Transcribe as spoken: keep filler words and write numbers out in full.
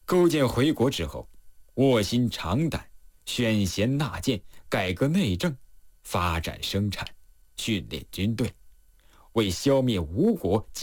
勾践回国之后，卧薪尝胆，选贤纳谏，改革内政，发展生产，训练军队，为消灭吴国